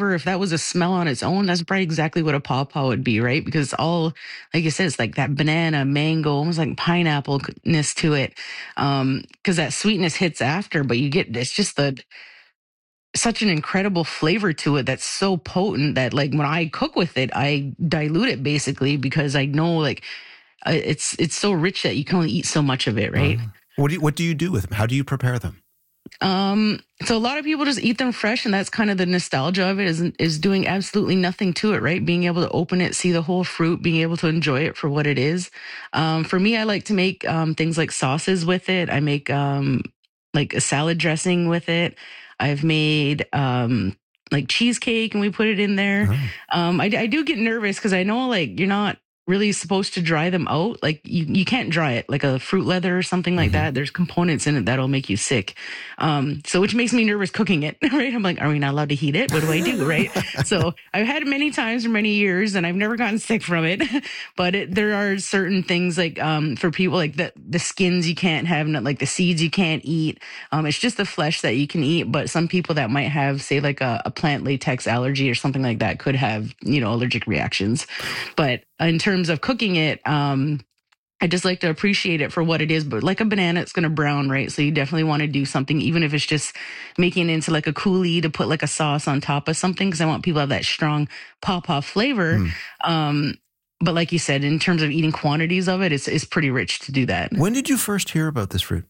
flavor, if that was a smell on its own, that's probably exactly what a pawpaw would be, right? Because it's all, like you said, it's like that banana, mango, almost like pineapple-ness to it. Because that sweetness hits after, but you get, it's just such an incredible flavor to it that's so potent that, like, when I cook with it, I dilute it basically because I know, like, it's so rich that you can only eat so much of it, right? What do you do with them? How do you prepare them? So a lot of people just eat them fresh, and that's kind of the nostalgia of it, is doing absolutely nothing to it, right? Being able to open it, see the whole fruit, being able to enjoy it for what it is. For me, I like to make things like sauces with it. I make like a salad dressing with it. I've made like cheesecake, and we put it in there. I do get nervous because I know, like, you're not really supposed to dry them out. Like, you can't dry it like a fruit leather or something like that. There's components in it that'll make you sick. So which makes me nervous cooking it, right? I'm like, are we not allowed to heat it? What do I do, right? So I've had it many times for many years, and I've never gotten sick from it. But there are certain things, like for people, like the skins you can't have, like the seeds you can't eat. It's just the flesh that you can eat. But some people that might have, say, like a plant latex allergy or something like that could have, allergic reactions. But in terms of cooking it, I just like to appreciate it for what it is. But like a banana, it's going to brown, right? So you definitely want to do something, even if it's just making it into like a coulis to put like a sauce on top of something, because I want people to have that strong pawpaw flavor. But like you said, in terms of eating quantities of it, it's pretty rich to do that. When did you first hear about this fruit?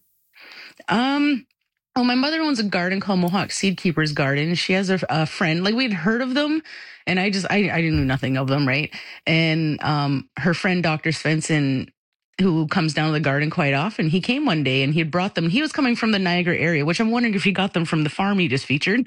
Well, my mother owns a garden called Mohawk Seed Keeper's Garden. She has a friend, like, we'd heard of them, and I knew nothing of them, right? And her friend, Dr. Svensson, who comes down to the garden quite often, he came one day and he had brought them. He was coming from the Niagara area, which I'm wondering if he got them from the farm he just featured.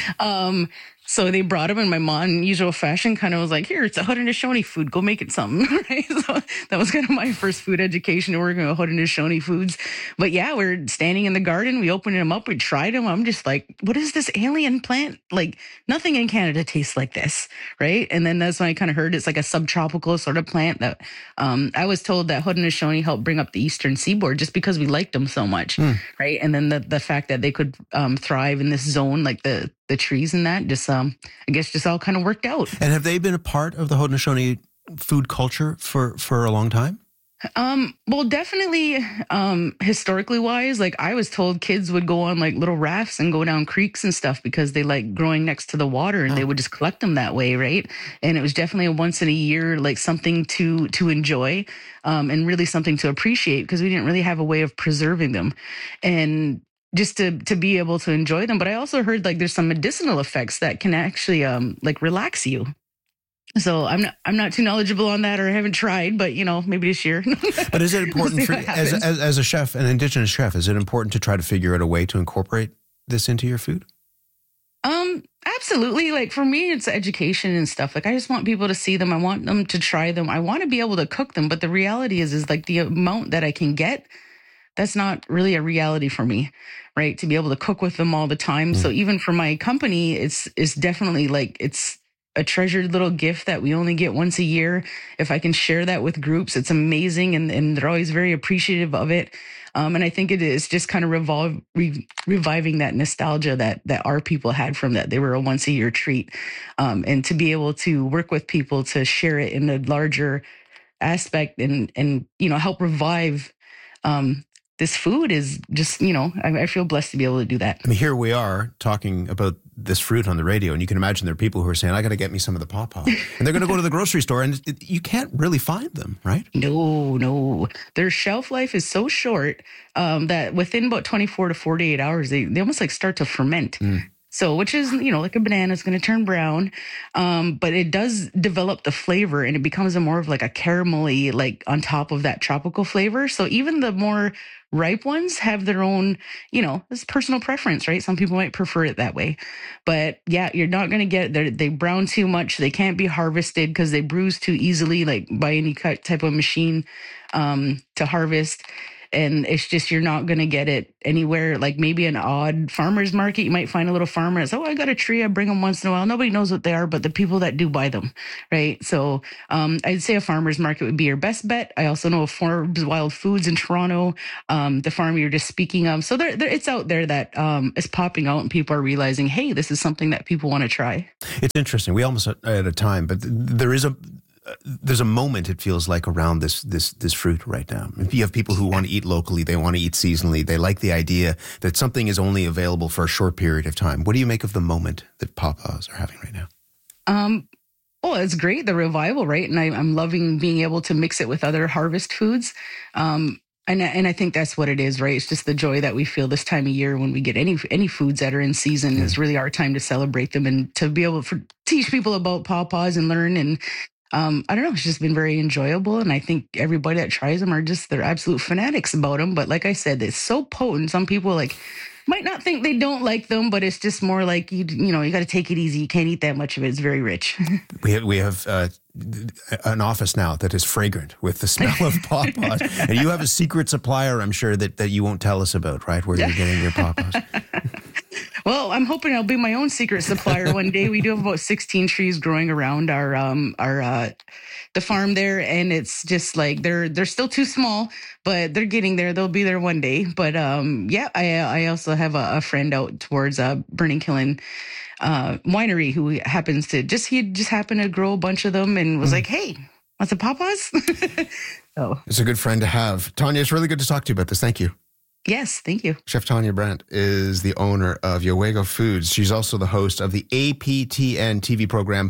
So they brought him, and my mom, in usual fashion, kind of was like, here, it's a Haudenosaunee food. Go make it something, right? So that was kind of my first food education, working with Haudenosaunee foods. But yeah, we're standing in the garden. We opened them up. We tried them. I'm just like, what is this alien plant? Like, nothing in Canada tastes like this, right? And then that's when I kind of heard it's like a subtropical sort of plant that I was told that Haudenosaunee helped bring up the eastern seaboard just because we liked them so much, right? And then the fact that they could thrive in this zone, like the trees and that, just I guess just all kind of worked out. And have they been a part of the Haudenosaunee food culture for a long time? Well, definitely, historically wise, like, I was told kids would go on like little rafts and go down creeks and stuff because they like growing next to the water, and they would just collect them that way, right? And it was definitely a once in a year, like, something to enjoy, and really something to appreciate, because we didn't really have a way of preserving them. And just to be able to enjoy them. But I also heard, like, there's some medicinal effects that can actually like relax you. So I'm not too knowledgeable on that, or I haven't tried, but maybe this year. But is it important for as a chef, an Indigenous chef, is it important to try to figure out a way to incorporate this into your food? Absolutely. Like, for me, it's education and stuff. Like, I just want people to see them. I want them to try them. I want to be able to cook them. But the reality is like the amount that I can get, that's not really a reality for me, right? To be able to cook with them all the time. So even for my company, it's definitely like, it's a treasured little gift that we only get once a year. If I can share that with groups, it's amazing. And they're always very appreciative of it. And I think it is just kind of reviving that nostalgia that our people had from that. They were a once a year treat. And to be able to work with people to share it in a larger aspect and help revive, this food is just, I feel blessed to be able to do that. I mean, here we are talking about this fruit on the radio, and you can imagine there are people who are saying, I got to get me some of the pawpaw. And they're going to go to the grocery store, and you can't really find them, right? No. Their shelf life is so short that within about 24 to 48 hours, they almost like start to ferment. So, which is, like a banana, is going to turn brown. But it does develop the flavor, and it becomes more of like a caramelly, like, on top of that tropical flavor. So even the more ripe ones have their own, it's personal preference, right? Some people might prefer it that way. But yeah, you're not going to get it. They brown too much. They can't be harvested because they bruise too easily, like by any type of machine to harvest. And it's just, you're not going to get it anywhere. Like maybe an odd farmer's market, you might find a little farmer that's, oh, I got a tree, I bring them once in a while. Nobody knows what they are, but the people that do buy them, right? So I'd say a farmer's market would be your best bet. I also know of Forbes Wild Foods in Toronto, the farm you're just speaking of. So it's out there that is popping out, and people are realizing, hey, this is something that people want to try. It's interesting. We almost out of time, but there's a moment, it feels like, around this fruit right now. If you have people who want to eat locally, they want to eat seasonally, they like the idea that something is only available for a short period of time. What do you make of the moment that Papa's are having right now? Oh, it's great, the revival, right? And I'm loving being able to mix it with other harvest foods. And I think that's what it is, right? It's just the joy that we feel this time of year when we get any foods that are in season. Is really our time to celebrate them and to be able to teach people about Papa's and learn. And I don't know, it's just been very enjoyable. And I think everybody that tries them they're absolute fanatics about them. But like I said, it's so potent. Some people might not think they don't like them, but it's just more like, you got to take it easy. You can't eat that much of it. It's very rich. We have an office now that is fragrant with the smell of Papa's. And you have a secret supplier, I'm sure, that you won't tell us about, right? Where you're getting your Papa's. Well, I'm hoping I'll be my own secret supplier one day. We do have about 16 trees growing around the farm there, and it's just like they're still too small, but they're getting there. They'll be there one day. But I also have a friend out towards Burning Kiln winery who happens to just happened to grow a bunch of them and was like, hey, what's a Papa's? So it's a good friend to have. Tanya, it's really good to talk to you about this. Thank you. Yes, thank you. Chef Tanya Brandt is the owner of Yowego Foods. She's also the host of the APTN TV program,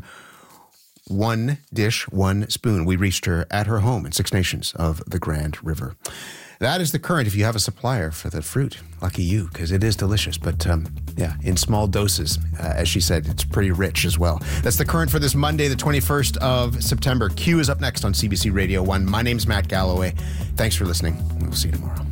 One Dish, One Spoon. We reached her at her home in Six Nations of the Grand River. That is the current. If you have a supplier for the fruit, lucky you, because it is delicious. But in small doses, as she said, it's pretty rich as well. That's the current for this Monday, the 21st of September. Q is up next on CBC Radio 1. My name's Matt Galloway. Thanks for listening. We'll see you tomorrow.